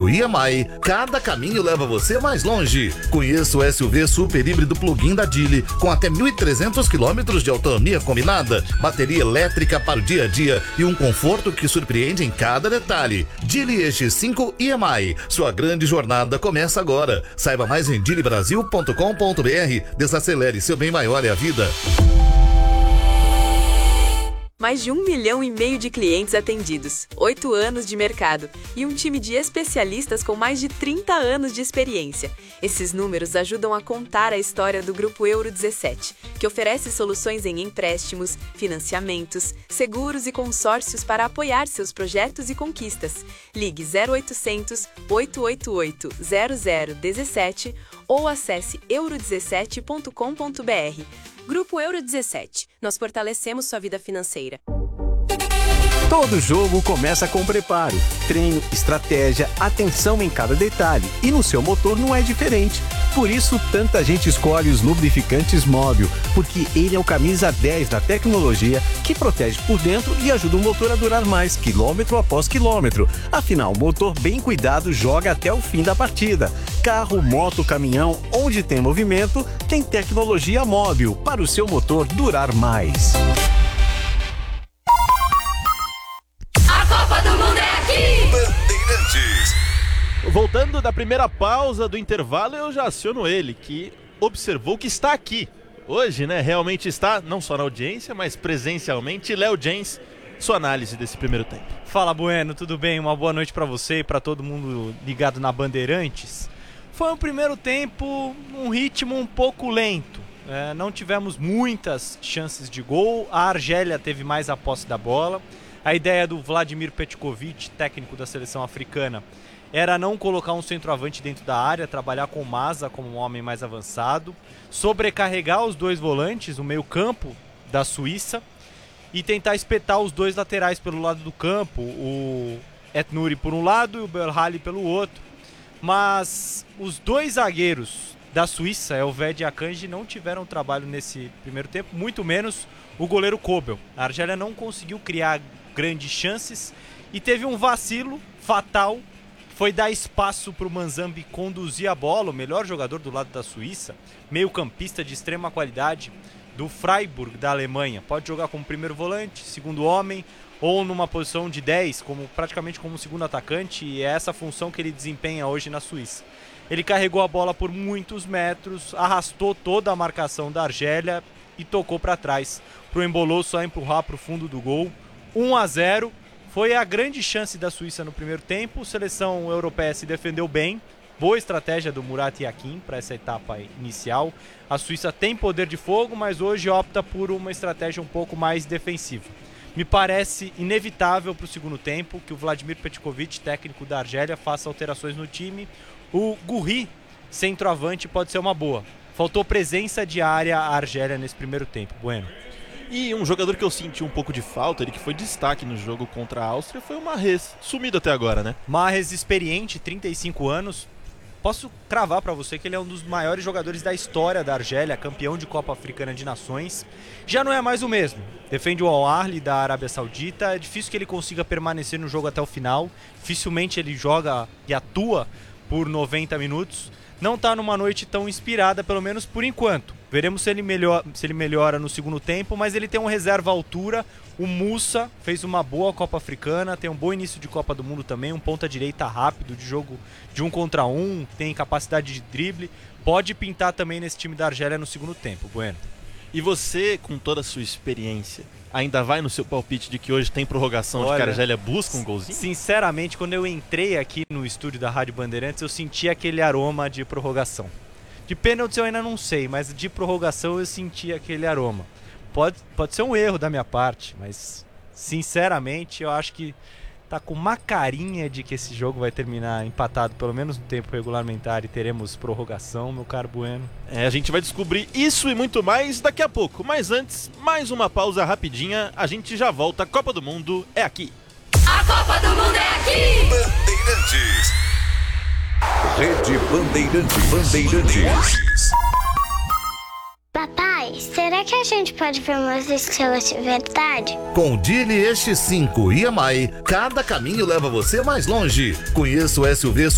5 EMI, cada caminho leva você mais longe. Conheça o SUV super híbrido plug-in da Geely, com até 1.300 km de autonomia combinada, bateria elétrica para o dia a dia e um conforto que surpreende em cada detalhe. Geely EX5 EMI, sua grande jornada começa agora. Saiba mais em geelybrasil.com.br. Desacelere, seu bem maior é a vida. Mais de 1,5 milhão de clientes atendidos, 8 anos de mercado e um time de especialistas com mais de 30 anos de experiência. Esses números ajudam a contar a história do Grupo Euro 17, que oferece soluções em empréstimos, financiamentos, seguros e consórcios para apoiar seus projetos e conquistas. Ligue 0800 888 0017 ou acesse euro17.com.br. Grupo Euro 17. Nós fortalecemos sua vida financeira. Todo jogo começa com preparo, treino, estratégia, atenção em cada detalhe. E no seu motor não é diferente. Por isso, tanta gente escolhe os lubrificantes Móbil, porque ele é o camisa 10 da tecnologia que protege por dentro e ajuda o motor a durar mais, quilômetro após quilômetro. Afinal, o motor bem cuidado joga até o fim da partida. Carro, moto, caminhão, onde tem movimento, tem tecnologia Móbil para o seu motor durar mais. Voltando da primeira pausa do intervalo, eu já aciono ele, que observou que está aqui. Hoje, né, realmente está, não só na audiência, mas presencialmente. Léo Jens, sua análise desse primeiro tempo. Fala, Bueno, tudo bem? Uma boa noite para você e para todo mundo ligado na Bandeirantes. Foi um primeiro tempo, um ritmo um pouco lento. Não tivemos muitas chances de gol, a Argélia teve mais a posse da bola. A ideia do Vladimir Petkovic, técnico da seleção africana, era não colocar um centroavante dentro da área, trabalhar com o Maza como um homem mais avançado, sobrecarregar os dois volantes, o meio-campo da Suíça, e tentar espetar os dois laterais pelo lado do campo, o Etnouri por um lado e o Belhali pelo outro. Mas os dois zagueiros da Suíça, Elvedi e Akanji, não tiveram trabalho nesse primeiro tempo, muito menos o goleiro Kobel. A Argélia não conseguiu criar grandes chances e teve um vacilo fatal. Foi dar espaço para o Manzambi conduzir a bola, o melhor jogador do lado da Suíça, meio-campista de extrema qualidade, do Freiburg, da Alemanha. Pode jogar como primeiro volante, segundo homem, ou numa posição de 10, praticamente como segundo atacante, e é essa função que ele desempenha hoje na Suíça. Ele carregou a bola por muitos metros, arrastou toda a marcação da Argélia e tocou para trás, para o Embolo só empurrar para o fundo do gol. 1-0. Foi a grande chance da Suíça no primeiro tempo. A seleção europeia se defendeu bem. Boa estratégia do Murat Yakin para essa etapa inicial. A Suíça tem poder de fogo, mas hoje opta por uma estratégia um pouco mais defensiva. Me parece inevitável para o segundo tempo que o Vladimir Petkovic, técnico da Argélia, faça alterações no time. O Gurri, centroavante, pode ser uma boa. Faltou presença de área à Argélia nesse primeiro tempo. Bueno. E um jogador que eu senti um pouco de falta, ele que foi destaque no jogo contra a Áustria, foi o Mahrez, sumido até agora, né? Mahrez experiente, 35 anos. Posso cravar para você que ele é um dos maiores jogadores da história da Argélia, campeão de Copa Africana de Nações. Já não é mais o mesmo. Defende o Al Ahly da Arábia Saudita. É difícil que ele consiga permanecer no jogo até o final. Dificilmente ele joga e atua por 90 minutos. Não está numa noite tão inspirada, pelo menos por enquanto. Veremos se ele melhora no segundo tempo, mas ele tem um reserva à altura. O Moussa fez uma boa Copa Africana, tem um bom início de Copa do Mundo também, um ponta-direita rápido, de jogo de 1 contra 1, tem capacidade de drible. Pode pintar também nesse time da Argélia no segundo tempo, Bueno. E você, com toda a sua experiência, ainda vai no seu palpite de que hoje tem prorrogação, de que a Argélia busca um golzinho? Sinceramente, quando eu entrei aqui no estúdio da Rádio Bandeirantes, eu senti aquele aroma de prorrogação. De pênalti eu ainda não sei, mas de prorrogação eu senti aquele aroma. Pode ser um erro da minha parte, mas sinceramente eu acho que tá com uma carinha de que esse jogo vai terminar empatado, pelo menos no tempo regulamentar, e teremos prorrogação, meu caro Bueno. A gente vai descobrir isso e muito mais daqui a pouco. Mas antes, mais uma pausa rapidinha, a gente já volta. A Copa do Mundo é aqui. A Copa do Mundo é aqui! Bandeirantes. Rede Bandeirantes. Papai, será que a gente pode ver umas estrelas de verdade? Com o Geely EX5 EMI, cada caminho leva você mais longe. Conheça o SUV